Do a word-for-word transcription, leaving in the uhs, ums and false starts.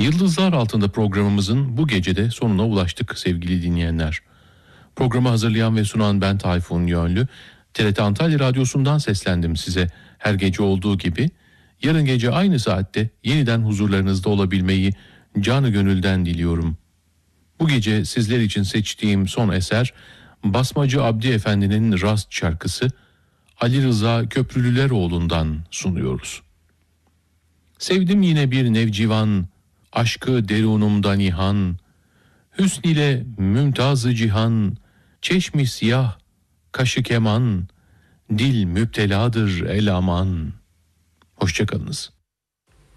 Yıldızlar Altında programımızın bu gecede sonuna ulaştık sevgili dinleyenler. Programı hazırlayan ve sunan ben Tayfun Yönlü. T R T Antalya Radyosu'ndan seslendim size. Her gece olduğu gibi yarın gece aynı saatte yeniden huzurlarınızda olabilmeyi canı gönülden diliyorum. Bu gece sizler için seçtiğim son eser Basmacı Abdi Efendi'nin Rast şarkısı Ali Rıza Köprülüleroğlu'ndan sunuyoruz. Sevdim yine bir nevcivan, aşkı derunumdan ihan, hüsn ile mümtaz-ı cihan, çeşmi siyah, kaşı keman, dil müpteladır el aman. Hoşçakalınız.